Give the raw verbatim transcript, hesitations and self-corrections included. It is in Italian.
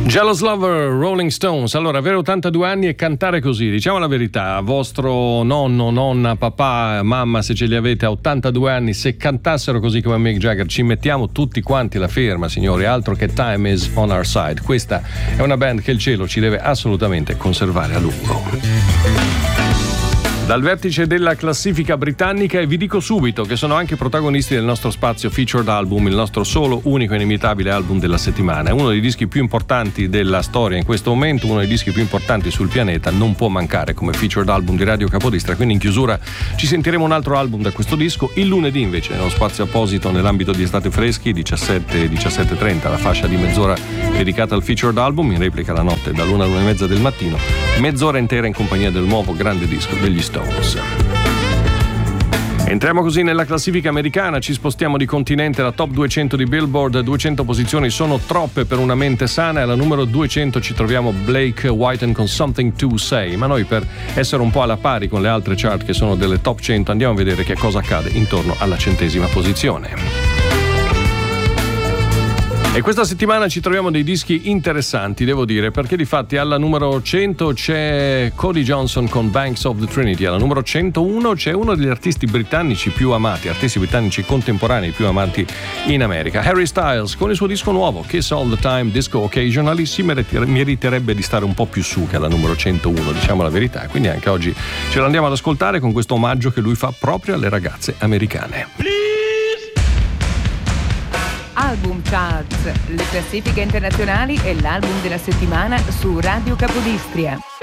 Jealous Lover, Rolling Stones. Allora, avere ottantadue anni e cantare così, diciamo la verità, vostro nonno, nonna, papà, mamma, se ce li avete a ottantadue anni, se cantassero così come Mick Jagger, ci mettiamo tutti quanti la firma, signori, altro che Time is on our side. Questa è una band che il cielo ci deve assolutamente conservare a lungo. Dal vertice della classifica britannica, e vi dico subito che sono anche protagonisti del nostro spazio Featured Album, il nostro solo, unico e inimitabile album della settimana. È uno dei dischi più importanti della storia in questo momento, uno dei dischi più importanti sul pianeta, non può mancare come Featured Album di Radio Capodestra. Quindi in chiusura ci sentiremo un altro album da questo disco. Il lunedì invece, nello spazio apposito nell'ambito di Estate Freschi, diciassette diciassette e trenta, la fascia di mezz'ora dedicata al Featured Album, in replica la notte dall'una all'una e mezza del mattino, mezz'ora intera in compagnia del nuovo grande disco degli Stones. Entriamo così nella classifica americana, ci spostiamo di continente. La top duecento di Billboard, duecento posizioni sono troppe per una mente sana, e alla numero duecento ci troviamo Blake Whiten con Something to Say. Ma noi, per essere un po' alla pari con le altre chart che sono delle top cento, andiamo a vedere che cosa accade intorno alla centesima posizione. E questa settimana ci troviamo dei dischi interessanti, devo dire, perché difatti alla numero cento c'è Cody Johnson con Banks of the Trinity, alla numero centouno c'è uno degli artisti britannici più amati, artisti britannici contemporanei più amati in America, Harry Styles, con il suo disco nuovo Kiss All the Time, Disco Occasionally. Si meriterebbe di stare un po' più su che alla numero centouno, diciamo la verità, quindi anche oggi ce l'andiamo ad ascoltare con questo omaggio che lui fa proprio alle ragazze americane. Album Charts, le classifiche internazionali e l'album della settimana su Radio Capodistria.